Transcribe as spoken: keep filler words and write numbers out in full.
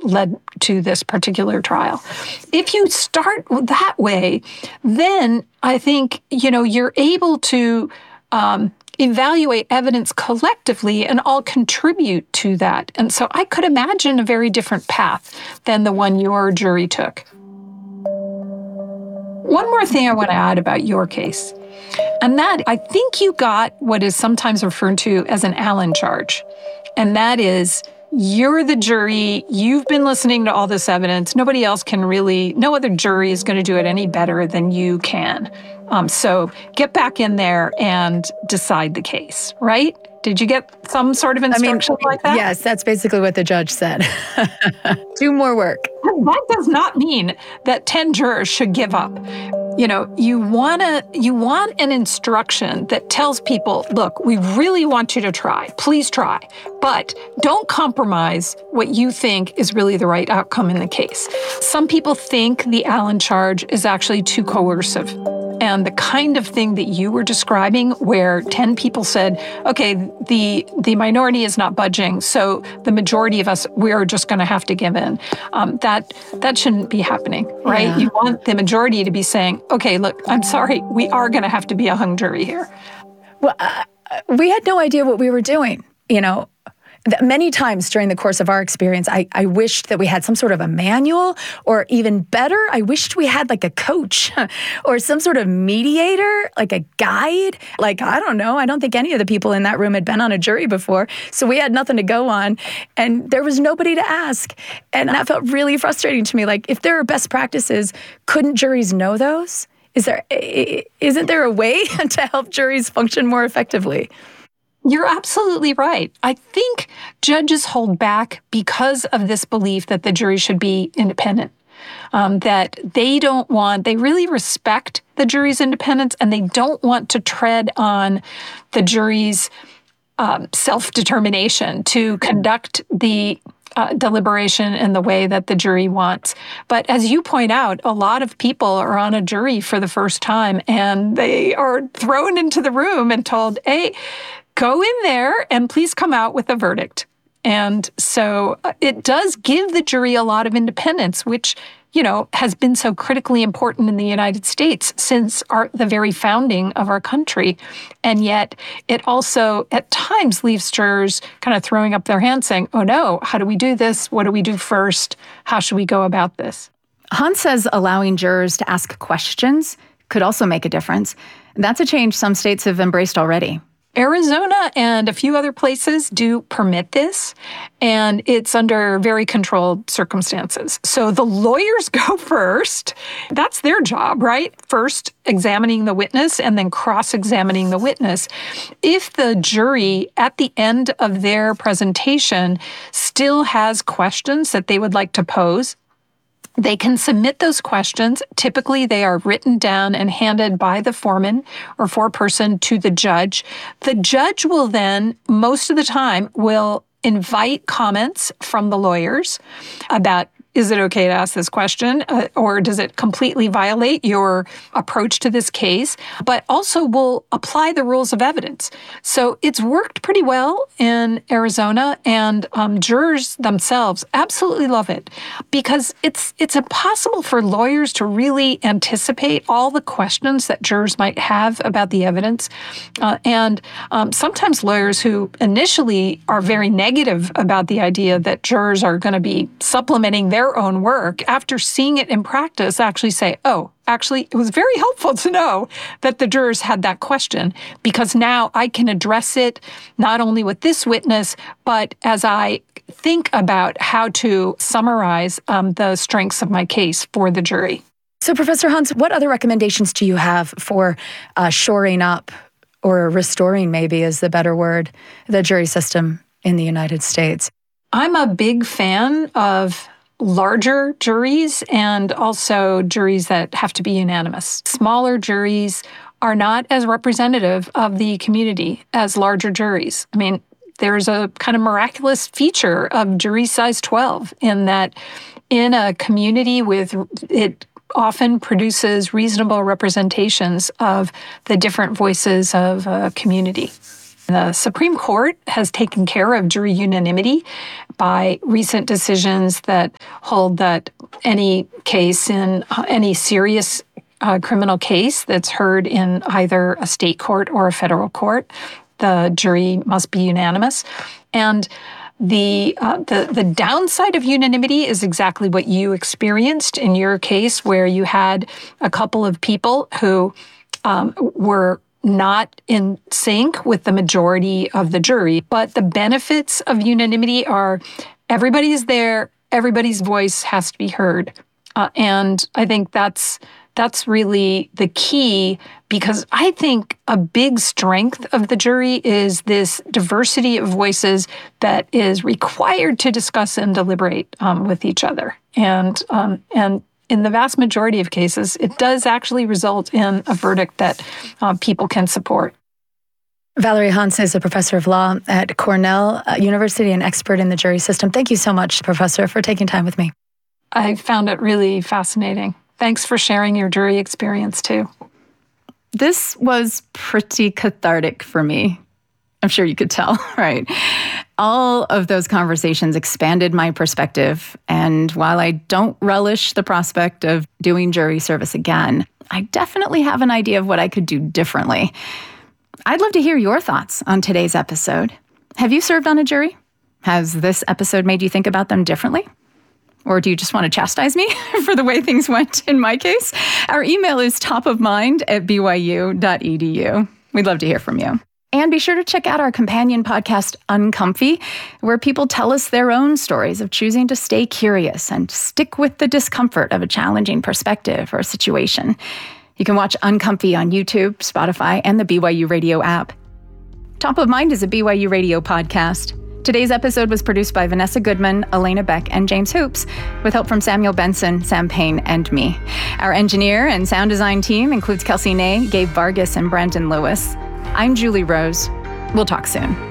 led to this particular trial. If you start that way, then I think, you know, you're able to um, evaluate evidence collectively and all contribute to that. And so I could imagine a very different path than the one your jury took. One more thing I want to add about your case, and that I think you got what is sometimes referred to as an Allen charge. And that is, you're the jury, you've been listening to all this evidence, nobody else can really, no other jury is going to do it any better than you can. Um, so get back in there and decide the case, right? Did you get some sort of instruction I mean, like that? Yes, that's basically what the judge said. Do more work. That does not mean that ten jurors should give up. You know, you want to you want an instruction that tells people, look, we really want you to try. Please try. But don't compromise what you think is really the right outcome in the case. Some people think the Allen charge is actually too coercive. And the kind of thing that you were describing, where ten people said, okay, the the minority is not budging, so the majority of us, we are just going to have to give in. Um, that that shouldn't be happening, right? Yeah. You want the majority to be saying, okay, look, I'm sorry, we are going to have to be a hung jury here. Well, uh, we had no idea what we were doing, you know. Many times during the course of our experience, I, I wished that we had some sort of a manual, or even better, I wished we had like a coach or some sort of mediator, like a guide. Like, I don't know, I don't think any of the people in that room had been on a jury before, so we had nothing to go on, and there was nobody to ask. And that felt really frustrating to me. Like, if there are best practices, couldn't juries know those? Is there, isn't there a way to help juries function more effectively? You're absolutely right. I think judges hold back because of this belief that the jury should be independent, um, that they don't want, they really respect the jury's independence, and they don't want to tread on the jury's um, self-determination to conduct the Uh, deliberation in the way that the jury wants. But as you point out, a lot of people are on a jury for the first time, and they are thrown into the room and told, hey, go in there and please come out with a verdict. And so it does give the jury a lot of independence, which, you know, has been so critically important in the United States since our, the very founding of our country. And yet it also at times leaves jurors kind of throwing up their hands saying, oh no, how do we do this? What do we do first? How should we go about this? Hans says allowing jurors to ask questions could also make a difference. That's a change some states have embraced already. Arizona and a few other places do permit this, and it's under very controlled circumstances. So the lawyers go first. That's their job, right? First examining the witness and then cross-examining the witness. If the jury at the end of their presentation still has questions that they would like to pose, they can submit those questions. Typically, they are written down and handed by the foreman or foreperson to the judge. The judge will then, most of the time, will invite comments from the lawyers about, is it okay to ask this question, uh, or does it completely violate your approach to this case? But also will apply the rules of evidence. So it's worked pretty well in Arizona, and um, jurors themselves absolutely love it, because it's it's impossible for lawyers to really anticipate all the questions that jurors might have about the evidence. Uh, and um, sometimes lawyers who initially are very negative about the idea that jurors are going to be supplementing their own work, after seeing it in practice, actually say, oh, actually, it was very helpful to know that the jurors had that question, because now I can address it not only with this witness, but as I think about how to summarize um, the strengths of my case for the jury. So, Professor Hans, what other recommendations do you have for uh, shoring up, or restoring maybe is the better word, the jury system in the United States? I'm a big fan of larger juries, and also juries that have to be unanimous. Smaller juries are not as representative of the community as larger juries. I mean, there's a kind of miraculous feature of jury size twelve in that in a community with it often produces reasonable representations of the different voices of a community. The Supreme Court has taken care of jury unanimity by recent decisions that hold that any case in uh, any serious uh, criminal case that's heard in either a state court or a federal court, the jury must be unanimous. And The, uh, the the downside of unanimity is exactly what you experienced in your case, where you had a couple of people who um, were not in sync with the majority of the jury. But the benefits of unanimity are everybody's there, everybody's voice has to be heard. Uh, and I think that's That's really the key, because I think a big strength of the jury is this diversity of voices that is required to discuss and deliberate um, with each other. And um, and in the vast majority of cases, it does actually result in a verdict that uh, people can support. Valerie Hans is a professor of law at Cornell University and expert in the jury system. Thank you so much, Professor, for taking time with me. I found it really fascinating. Thanks for sharing your jury experience, too. This was pretty cathartic for me. I'm sure you could tell, right? All of those conversations expanded my perspective. And while I don't relish the prospect of doing jury service again, I definitely have an idea of what I could do differently. I'd love to hear your thoughts on today's episode. Have you served on a jury? Has this episode made you think about them differently? Or do you just want to chastise me for the way things went in my case? Our email is topofmind at b y u dot e d u. We'd love to hear from you. And be sure to check out our companion podcast, Uncomfy, where people tell us their own stories of choosing to stay curious and stick with the discomfort of a challenging perspective or situation. You can watch Uncomfy on YouTube, Spotify, and the B Y U Radio app. Top of Mind is a B Y U Radio podcast. Today's episode was produced by Vanessa Goodman, Elena Beck, and James Hoops, with help from Samuel Benson, Sam Payne, and me. Our engineer and sound design team includes Kelsey Ney, Gabe Vargas, and Brandon Lewis. I'm Julie Rose. We'll talk soon.